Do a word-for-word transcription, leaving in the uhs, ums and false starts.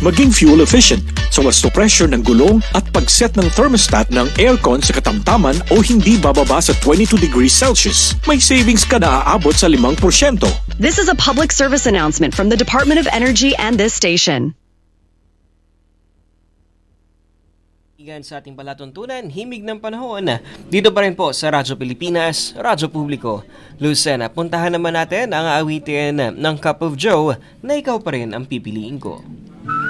maging fuel efficient sa wasto pressure ng gulong at pag-set ng thermostat ng aircon sa katamtaman o hindi bababa sa twenty-two degrees Celsius. May savings ka na aabot sa limang porsyento. This is a public service announcement from the Department of Energy and this station. Sa ating palatuntunan, himig ng panahon. Dito pa rin po sa Radyo Pilipinas, Radyo Publiko. Lucena, puntahan naman natin ang awitin ng Cup of Joe na ikaw pa rin ang pipiliin ko.